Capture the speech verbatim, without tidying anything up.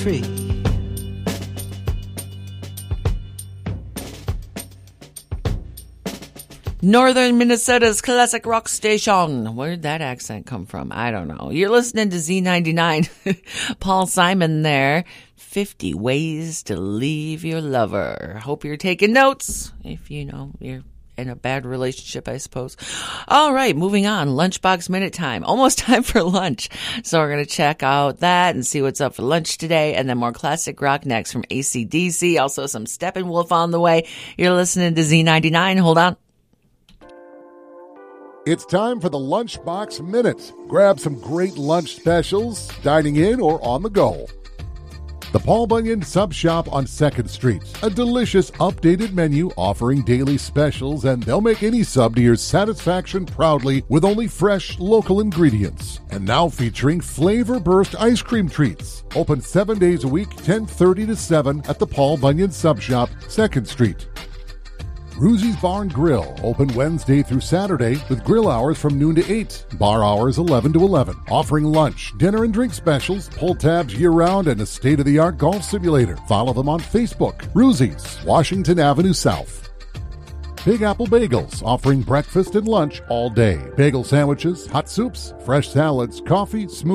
Country. Northern Minnesota's classic rock station. Where did that accent come from? I don't know. You're listening to Z ninety-nine. Paul Simon there. fifty ways to leave your lover. Hope you're taking notes. If you know, you're in a bad relationship, I suppose. All right, moving on. Lunchbox Minute time. Almost time for lunch. So we're going to check out that and see what's up for lunch today. And then more classic rock next from A C D C. Also some Steppenwolf on the way. You're listening to Z ninety-nine. Hold on. It's time for the Lunchbox Minute. Grab some great lunch specials, dining in or on the go. The Paul Bunyan Sub Shop on second Street. A delicious, updated menu offering daily specials, and they'll make any sub to your satisfaction proudly with only fresh, local ingredients. And now featuring Flavor Burst ice cream treats. Open seven days a week, ten thirty to seven at the Paul Bunyan Sub Shop, second Street. Ruzzi's Bar and Grill, open Wednesday through Saturday with grill hours from noon to eight, bar hours eleven to eleven, offering lunch, dinner and drink specials, pull tabs year-round, and a state-of-the-art golf simulator. Follow them on Facebook. Ruzzi's, Washington Avenue South. Big Apple Bagels, offering breakfast and lunch all day. Bagel sandwiches, hot soups, fresh salads, coffee, smoothies,